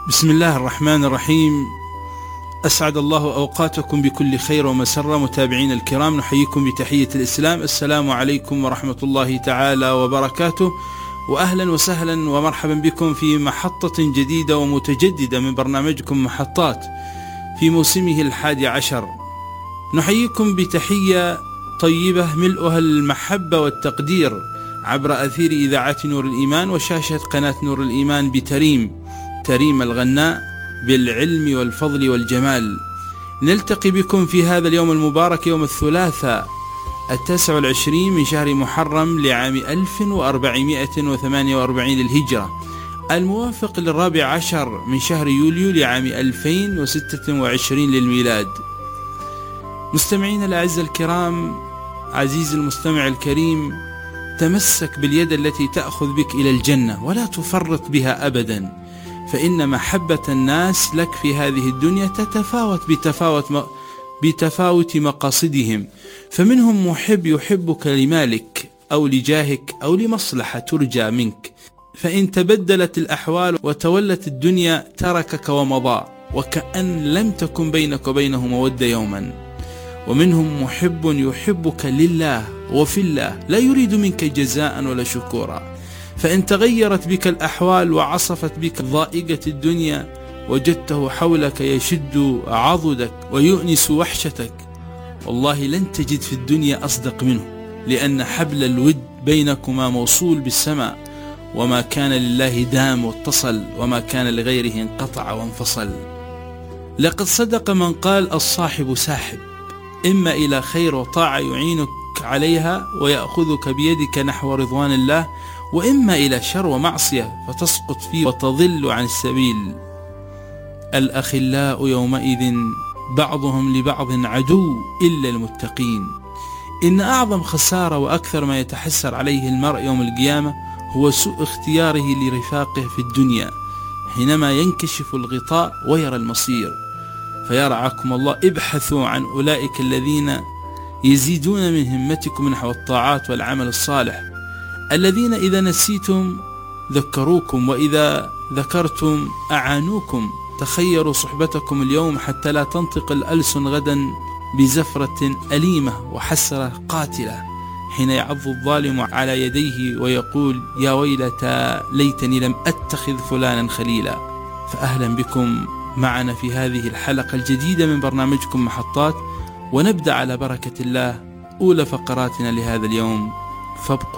بسم الله الرحمن الرحيم. أسعد الله أوقاتكم بكل خير ومسرة. متابعين الكرام، نحييكم بتحية الإسلام. السلام عليكم ورحمة الله تعالى وبركاته، وأهلا وسهلا ومرحبا بكم في محطة جديدة ومتجددة من برنامجكم محطات في موسمه 11. نحييكم بتحية طيبة ملؤها المحبة والتقدير عبر أثير إذاعة نور الإيمان وشاشة قناة نور الإيمان تريم الغناء بالعلم والفضل والجمال. نلتقي بكم في هذا اليوم المبارك، يوم الثلاثاء 29 من شهر محرم لعام 1448 للهجرة، الموافق 14 من شهر يوليو لعام 2026 للميلاد. مستمعين الأعزاء الكرام، عزيزي المستمع الكريم، تمسك باليد التي تأخذ بك إلى الجنة ولا تفرط بها أبدا، فإن محبة الناس لك في هذه الدنيا تتفاوت بتفاوت مقاصدهم، فمنهم محب يحبك لمالك أو لجاهك أو لمصلحة ترجى منك، فإن تبدلت الأحوال وتولت الدنيا تركك ومضى وكأن لم تكن بينك وبينه مودة يوما. ومنهم محب يحبك لله وفي الله، لا يريد منك جزاء ولا شكورا، فإن تغيرت بك الأحوال وعصفت بك ضائقة الدنيا وجدته حولك يشد عضدك ويؤنس وحشتك، والله لن تجد في الدنيا أصدق منه، لأن حبل الود بينكما موصول بالسماء، وما كان لله دام واتصل، وما كان لغيره انقطع وانفصل. لقد صدق من قال: الصاحب ساحب، إما إلى خير وطاعة يعينك عليها ويأخذك بيدك نحو رضوان الله، وإما إلى شر ومعصية فتسقط فيه وتضل عن السبيل. الأخلاء يومئذ بعضهم لبعض عدو إلا المتقين. إن أعظم خسارة وأكثر ما يتحسر عليه المرء يوم القيامة هو سوء اختياره لرفاقه في الدنيا حينما ينكشف الغطاء ويرى المصير. فيرعاكم الله، ابحثوا عن أولئك الذين يزيدون من همتكم نحو الطاعات والعمل الصالح، الذين إذا نسيتم ذكروكم، وإذا ذكرتم أعانوكم. تخيروا صحبتكم اليوم حتى لا تنطق الألسن غدا بزفرة أليمة وحسرة قاتلة حين يعض الظالم على يديه ويقول: يا ويلتى ليتني لم أتخذ فلانا خليلا. فأهلا بكم معنا في هذه الحلقة الجديدة من برنامجكم محطات، ونبدأ على بركة الله أولى فقراتنا لهذا اليوم، فابقوا